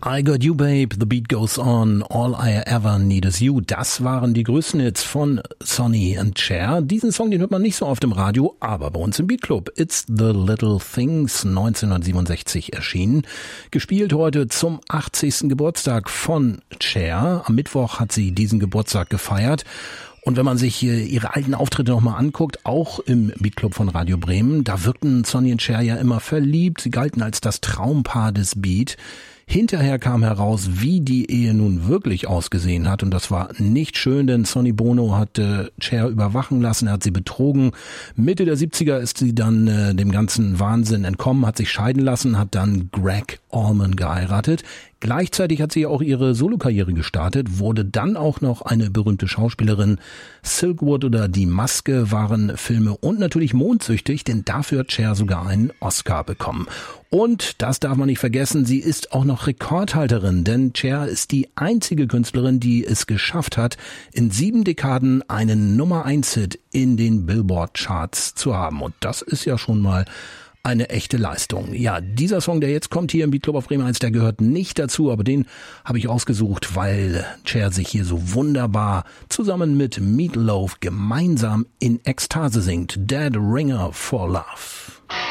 I Got You Babe, The Beat Goes On, All I Ever Need Is You. Das waren die größten Hits von Sonny and Cher. Diesen Song, den hört man nicht so oft im Radio, aber bei uns im Beat Club. It's the Little Things, 1967 erschienen. Gespielt heute zum 80. Geburtstag von Cher. Am Mittwoch hat sie diesen Geburtstag gefeiert. Und wenn man sich ihre alten Auftritte nochmal anguckt, auch im Beat Club von Radio Bremen, da wirkten Sonny und Cher ja immer verliebt. Sie galten als das Traumpaar des Beat. Hinterher kam heraus, wie die Ehe nun wirklich ausgesehen hat, und das war nicht schön, denn Sonny Bono hat Cher überwachen lassen, er hat sie betrogen. Mitte der 70er ist sie dann dem ganzen Wahnsinn entkommen, hat sich scheiden lassen, hat dann Gregg Allman geheiratet. Gleichzeitig hat sie auch ihre Solokarriere gestartet, wurde dann auch noch eine berühmte Schauspielerin. Silkwood oder Die Maske waren Filme und natürlich mondsüchtig, denn dafür hat Cher sogar einen Oscar bekommen. Und, das darf man nicht vergessen, sie ist auch noch Rekordhalterin, denn Cher ist die einzige Künstlerin, die es geschafft hat, in 7 Dekaden einen Nummer-1-Hit in den Billboard-Charts zu haben. Und das ist ja schon mal eine echte Leistung. Ja, dieser Song, der jetzt kommt hier im Beat Club auf Bremen 1, der gehört nicht dazu, aber den habe ich ausgesucht, weil Cher sich hier so wunderbar zusammen mit Meat Loaf gemeinsam in Ekstase singt. Dead Ringer for Love.